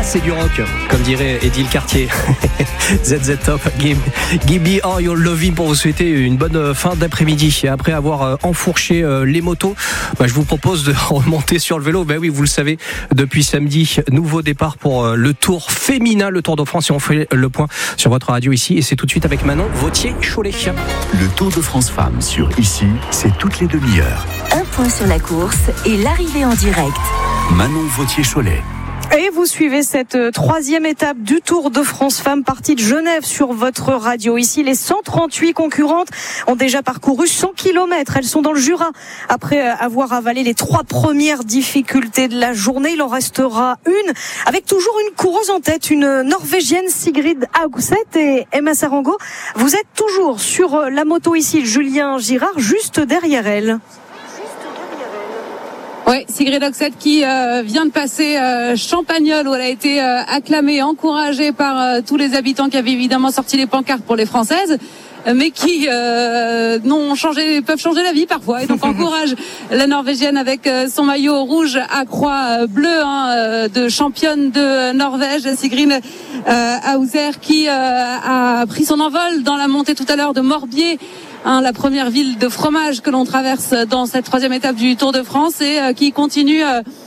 c'est du rock, comme dirait Eddie Le Cartier. ZZ Top, give me all your loving pour vous souhaiter une bonne fin d'après-midi. Et après avoir enfourché les motos, je vous propose de remonter sur le vélo. Ben oui, vous le savez, depuis samedi, nouveau départ pour le Tour féminin, le Tour de France. Et on fait le point sur votre radio ici. Et c'est tout de suite avec Manon Vauthier-Cholet. Le Tour de France Femmes sur ici, c'est toutes les demi-heures. Un point sur la course et l'arrivée en direct. Manon Vauthier-Cholet. Et vous suivez cette troisième étape du Tour de France Femmes, partie de Genève sur votre radio. Ici, les 138 concurrentes ont déjà parcouru 100 km. Elles sont dans le Jura. Après avoir avalé les 3 premières difficultés de la journée, il en restera une, avec toujours une coureuse en tête, une Norvégienne, Sigrid Haugset et Emma Sarango. Vous êtes toujours sur la moto ici, Julien Girard, juste derrière elle. Oui, Sigrid Haugset qui vient de passer Champagnole, où elle a été acclamée, encouragée par tous les habitants qui avaient évidemment sorti les pancartes pour les Françaises, mais qui peuvent changer la vie parfois. Et donc encourage la Norvégienne avec son maillot rouge à croix bleue de championne de Norvège, Sigrid Haugset, qui a pris son envol dans la montée tout à l'heure de Morbier, la première ville de fromage que l'on traverse dans cette troisième étape du Tour de France, et qui continue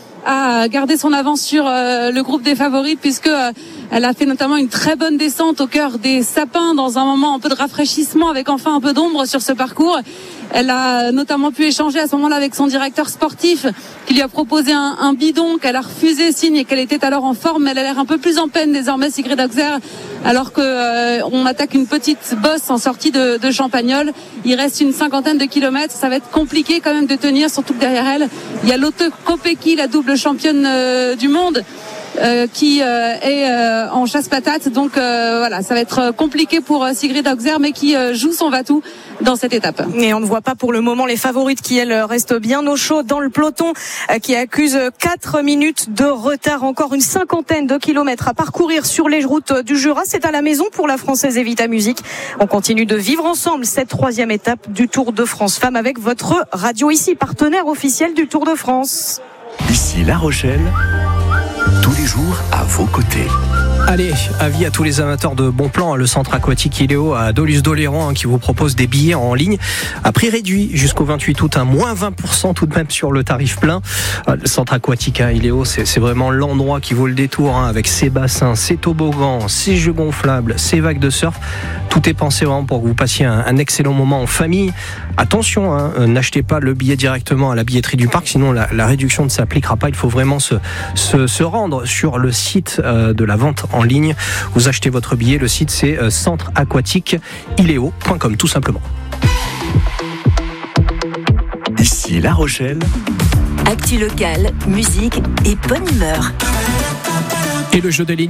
à garder son avance sur le groupe des favorites, puisque elle a fait notamment une très bonne descente au cœur des sapins dans un moment un peu de rafraîchissement, avec enfin un peu d'ombre sur ce parcours. Elle a notamment pu échanger à ce moment-là avec son directeur sportif, qui lui a proposé un bidon qu'elle a refusé, signe qu'elle était alors en forme. Elle a l'air un peu plus en peine désormais, Sigrid Haugset, alors que on attaque une petite bosse en sortie de Champagnole. Il reste une 50aine de kilomètres. Ça va être compliqué quand même de tenir, surtout que derrière elle, il y a Lotte Kopecky, la double championne du monde, qui est en chasse-patate. Donc voilà, ça va être compliqué pour Sigrid Haugset, mais qui joue son va-tout dans cette étape. Et on ne voit pas pour le moment les favorites qui, elles, restent bien au chaud dans le peloton, qui accuse 4 minutes de retard. Encore une 50aine de kilomètres à parcourir sur les routes du Jura. C'est à la maison pour la Française Evita Musique. On continue de vivre ensemble cette troisième étape du Tour de France Femmes avec votre radio ici, partenaire officiel du Tour de France. Ici La Rochelle, tous les jours à vos côtés. Allez, avis à tous les amateurs de bons plans, le centre aquatique Iléo à Doluce-d'Oléron, qui vous propose des billets en ligne à prix réduit jusqu'au 28 août, moins 20% tout de même sur le tarif plein. Le centre aquatique à Iléo, c'est vraiment l'endroit qui vaut le détour, avec ses bassins, ses toboggans, ses jeux gonflables, ses vagues de surf. Tout est pensé vraiment pour que vous passiez un excellent moment en famille. Attention, n'achetez pas le billet directement à la billetterie du parc, sinon la réduction ne s'appliquera pas. Il faut vraiment se rendre sur le site de la vente en ligne. Vous achetez votre billet, le site c'est centreaquatiqueileo.com tout simplement. Ici La Rochelle. Actu locale, musique et bonne humeur. Et le jeu des lignes.